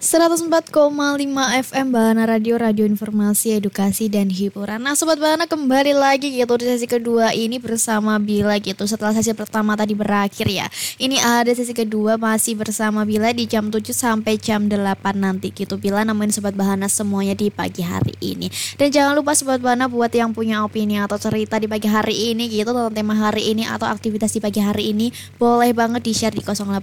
104,5 FM Bahana Radio, radio informasi, edukasi, dan hiburan. Nah Sobat Bahana, kembali lagi gitu di sesi kedua ini bersama Bila gitu. Setelah sesi pertama tadi berakhir ya, ini ada sesi kedua masih bersama Bila di jam 7 sampai jam 8 nanti gitu. Bila nemenin Sobat Bahana semuanya di pagi hari ini. Dan jangan lupa Sobat Bahana buat yang punya opini atau cerita di pagi hari ini gitu tentang tema hari ini atau aktivitas di pagi hari ini, boleh banget di-share di 085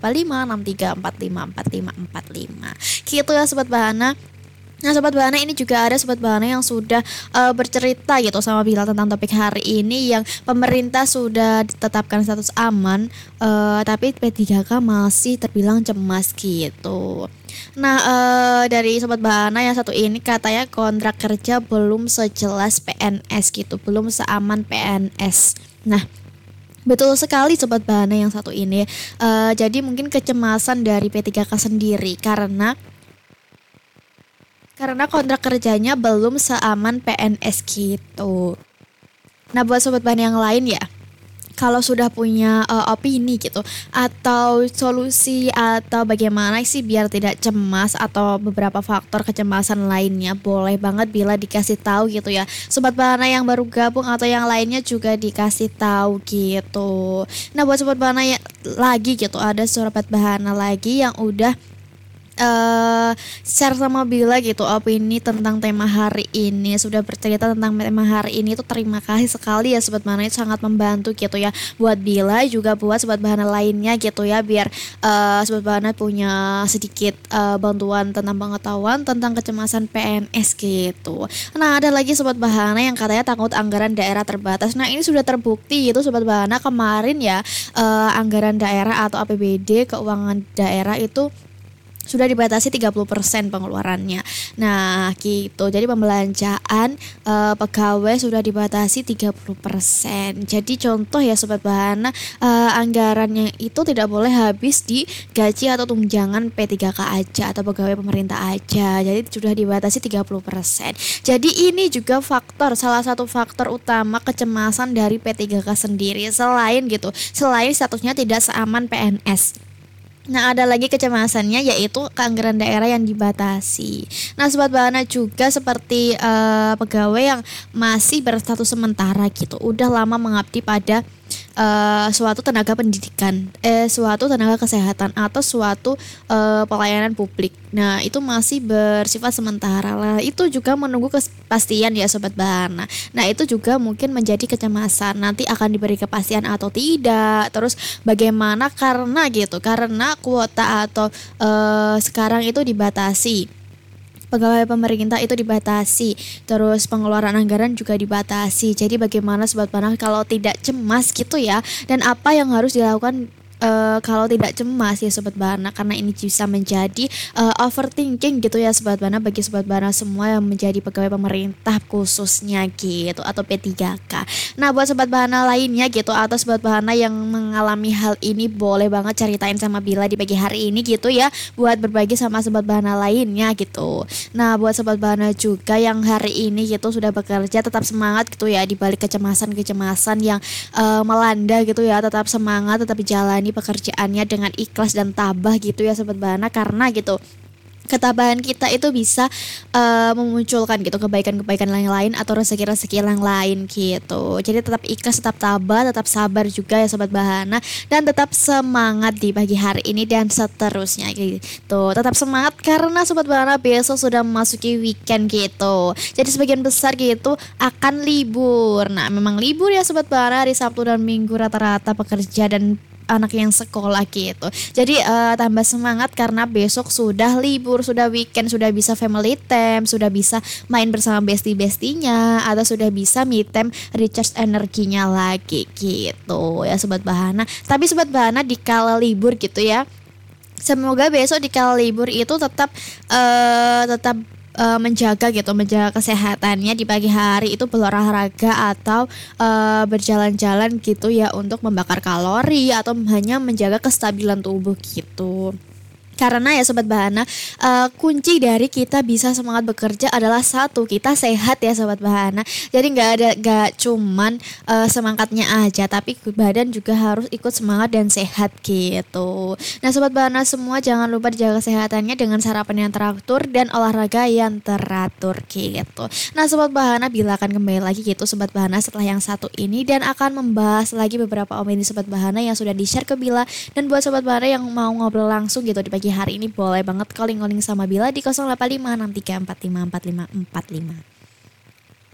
6345 4545 gitu ya Sobat Bahana. Nah Sobat Bahana, ini juga ada Sobat Bahana yang sudah bercerita gitu sama Bila tentang topik hari ini, yang pemerintah sudah ditetapkan status aman, tapi P3K masih terbilang cemas gitu. Nah dari Sobat Bahana yang satu ini katanya kontrak kerja belum sejelas PNS gitu, belum seaman PNS. Nah betul sekali Sobat Bahana yang satu ini. Jadi mungkin kecemasan dari P3K sendiri karena kontrak kerjanya belum seaman PNS gitu. Nah buat Sobat Bahana yang lain ya, kalau sudah punya opini gitu atau solusi atau bagaimana sih biar tidak cemas atau beberapa faktor kecemasan lainnya, boleh banget Bila dikasih tahu gitu ya. Sobat Bahana yang baru gabung atau yang lainnya juga dikasih tahu gitu. Nah buat Sobat Bahana ya, lagi gitu ada Sobat Bahana lagi yang udah share sama Bila gitu opini tentang tema hari ini, sudah bercerita tentang tema hari ini. Itu terima kasih sekali ya Sobat Bahana, itu sangat membantu gitu ya buat Bila juga buat Sobat Bahana lainnya gitu ya, biar Sobat Bahana punya sedikit bantuan tentang pengetahuan tentang kecemasan PNS gitu. Nah ada lagi Sobat Bahana yang katanya takut anggaran daerah terbatas. Nah ini sudah terbukti gitu Sobat Bahana, kemarin ya anggaran daerah atau APBD keuangan daerah itu sudah dibatasi 30% pengeluarannya. Nah gitu, jadi pembelanjaan pegawai sudah dibatasi 30%. Jadi contoh ya Sobat Bahana, anggarannya itu tidak boleh habis di gaji atau tunjangan P3K aja atau pegawai pemerintah aja. Jadi sudah dibatasi 30%. Jadi ini juga salah satu faktor utama kecemasan dari P3K sendiri, selain statusnya tidak seaman PNS. Nah ada lagi kecemasannya yaitu anggaran daerah yang dibatasi. Nah Sobat Bahana juga seperti pegawai yang masih berstatus sementara gitu, udah lama mengabdi pada suatu tenaga pendidikan, suatu tenaga kesehatan atau suatu pelayanan publik. Nah itu masih bersifat sementara lah, itu juga menunggu kepastian ya Sobat Bahana. Nah itu juga mungkin menjadi kecemasan, nanti akan diberi kepastian atau tidak, terus bagaimana karena kuota atau sekarang itu dibatasi, pegawai pemerintah itu dibatasi, terus pengeluaran anggaran juga dibatasi. Jadi bagaimana Sobat Bahana kalau tidak cemas gitu ya, dan apa yang harus dilakukan kalau tidak cemas ya Sobat Bahana, karena ini bisa menjadi overthinking gitu ya Sobat Bahana, bagi Sobat Bahana semua yang menjadi pegawai pemerintah khususnya gitu atau P3K. Nah buat Sobat Bahana lainnya gitu atau Sobat Bahana yang mengalami hal ini, boleh banget ceritain sama Bila di pagi hari ini gitu ya, buat berbagi sama Sobat Bahana lainnya gitu. Nah buat Sobat Bahana juga yang hari ini gitu sudah bekerja, tetap semangat gitu ya di balik kecemasan yang melanda gitu ya, tetap semangat, tetap jalani pekerjaannya dengan ikhlas dan tabah gitu ya Sobat Bahana, karena gitu ketabahan kita itu bisa memunculkan gitu kebaikan-kebaikan yang lain atau rezeki-rezeki yang lain gitu. Jadi tetap ikhlas, tetap tabah, tetap sabar juga ya Sobat Bahana, dan tetap semangat di pagi hari ini dan seterusnya gitu. Tetap semangat karena Sobat Bahana besok sudah memasuki weekend gitu. Jadi sebagian besar gitu akan libur. Nah memang libur ya Sobat Bahana, hari Sabtu dan Minggu rata-rata pekerja dan anak yang sekolah gitu. Jadi tambah semangat karena besok sudah libur, sudah weekend, sudah bisa family time, sudah bisa main bersama bestie-bestinya, atau sudah bisa me time recharge energinya lagi gitu ya Sobat Bahana. Tapi Sobat Bahana di kala libur gitu ya, semoga besok di kala libur itu tetap menjaga kesehatannya di pagi hari, itu berolahraga atau berjalan-jalan gitu ya untuk membakar kalori atau hanya menjaga kestabilan tubuh gitu. Karena ya Sobat Bahana, kunci dari kita bisa semangat bekerja adalah satu, kita sehat ya Sobat Bahana. Jadi nggak cuman semangatnya aja, tapi badan juga harus ikut semangat dan sehat gitu. Nah Sobat Bahana semua, jangan lupa dijaga kesehatannya dengan sarapan yang teratur dan olahraga yang teratur gitu. Nah Sobat Bahana, bila akan kembali lagi gitu Sobat Bahana setelah yang satu ini, dan akan membahas lagi beberapa opini Sobat Bahana yang sudah di-share ke Bila. Dan buat Sobat Bahana yang mau ngobrol langsung gitu di pagi hari ini, boleh banget calling sama Bila di 085634545545.